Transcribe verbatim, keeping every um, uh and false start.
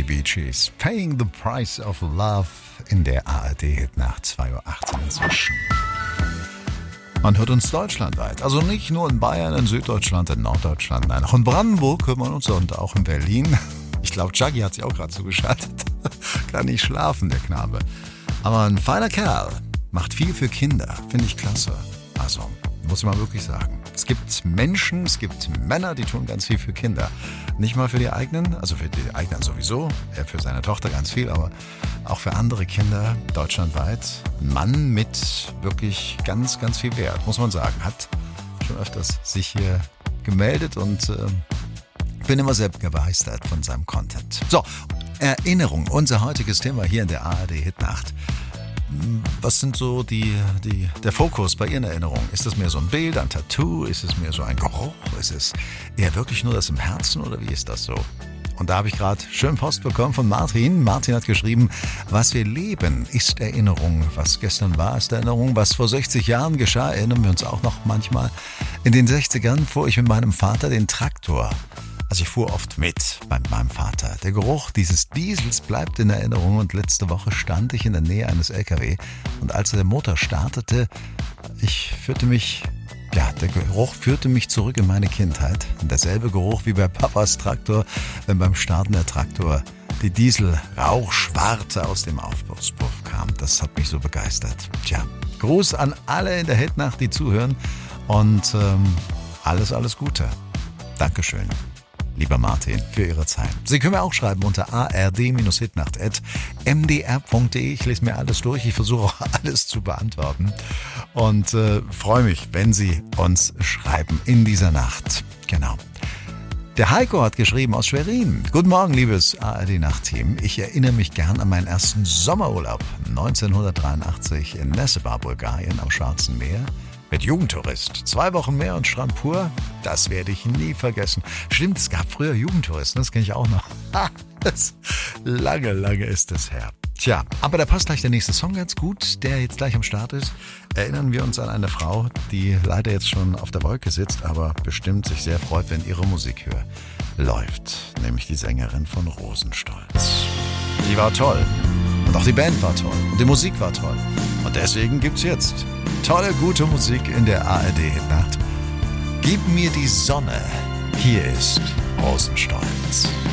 Die Bee Gees. Paying the Price of Love in der A R D-Hit nach zwei Uhr achtzehn inzwischen. Man hört uns deutschlandweit. Also nicht nur in Bayern, in Süddeutschland, in Norddeutschland. Nein, auch in Brandenburg hört man uns und auch in Berlin. Ich glaube, Juggy hat sich auch gerade zugeschaltet. Kann nicht schlafen, der Knabe. Aber ein feiner Kerl. Macht viel für Kinder. Finde ich klasse. Also, muss ich mal wirklich sagen. Es gibt Menschen, es gibt Männer, die tun ganz viel für Kinder. Nicht mal für die eigenen, also für die eigenen sowieso, er für seine Tochter ganz viel, aber auch für andere Kinder deutschlandweit. Ein Mann mit wirklich ganz, ganz viel Wert, muss man sagen. Hat schon öfters sich hier gemeldet und äh, bin immer sehr begeistert von seinem Content. So, Erinnerung, unser heutiges Thema hier in der A R D-Hitnacht. Was sind so die, die, der Fokus bei Ihren Erinnerungen? Ist es mehr so ein Bild, ein Tattoo? Ist es mehr so ein Geruch? Ist es eher wirklich nur das im Herzen oder wie ist das so? Und da habe ich gerade schön Post bekommen von Martin. Martin hat geschrieben, was wir leben, ist Erinnerung. Was gestern war, ist Erinnerung. Was vor sechzig Jahren geschah, erinnern wir uns auch noch manchmal. In den sechzigern fuhr ich mit meinem Vater den Traktor. Also ich fuhr oft mit bei meinem Vater. Der Geruch dieses Diesels bleibt in Erinnerung und letzte Woche stand ich in der Nähe eines L K W und als der Motor startete, ich führte mich, ja, der Geruch führte mich zurück in meine Kindheit. Und derselbe Geruch wie bei Papas Traktor, wenn beim Starten der Traktor die Dieselrauchschwarte aus dem Aufpuff kam. Das hat mich so begeistert. Tja, Gruß an alle in der Hitnacht, die zuhören und ähm, alles, alles Gute. Dankeschön. Lieber Martin, für Ihre Zeit. Sie können mir auch schreiben unter a r d hitnacht at m d r punkt d e. Ich lese mir alles durch. Ich versuche auch alles zu beantworten. Und äh, freue mich, wenn Sie uns schreiben in dieser Nacht. Genau. Der Heiko hat geschrieben aus Schwerin. Guten Morgen, liebes A R D-Nacht-Team. Ich erinnere mich gern an meinen ersten Sommerurlaub neunzehnhundertdreiundachtzig in Nessebar, Bulgarien am Schwarzen Meer. Mit Jugendtourist. Zwei Wochen Meer und Strand pur. Das werde ich nie vergessen. Stimmt, es gab früher Jugendtouristen, das kenne ich auch noch. Das, lange, lange ist es her. Tja, aber da passt gleich der nächste Song ganz gut, der jetzt gleich am Start ist. Erinnern wir uns an eine Frau, die leider jetzt schon auf der Wolke sitzt, aber bestimmt sich sehr freut, wenn ihre Musik hör läuft. Nämlich die Sängerin von Rosenstolz. Die war toll. Und auch die Band war toll. Und die Musik war toll. Und deswegen gibt's jetzt tolle, gute Musik in der A R D-Hitnacht. Gib mir die Sonne. Hier ist Rosenstolz.